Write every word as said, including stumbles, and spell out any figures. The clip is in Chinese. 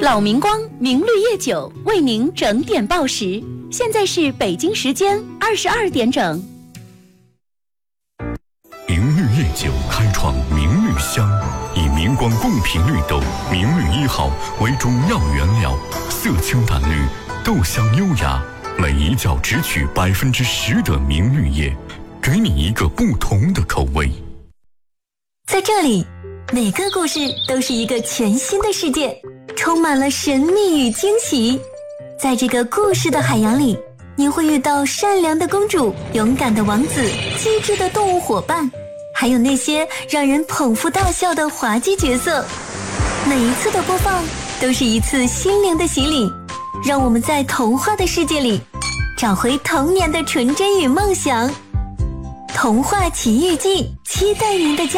老明光明绿叶酒为您整点报时，现在是北京时间二十二点整。 明绿叶酒开创明绿香，以明光贡品绿豆明绿一号为中药原料，色清淡绿，豆香优雅，每一窖只取百分之十的明绿叶，给你一个不同的口味。 在这里，每个故事都是一个全新的世界，充满了神秘与惊喜。在这个故事的海洋里，你会遇到善良的公主、勇敢的王子、机智的动物伙伴，还有那些让人捧腹大笑的滑稽角色。每一次的播放都是一次心灵的洗礼，让我们在童话的世界里找回童年的纯真与梦想。童话奇遇记，期待您的加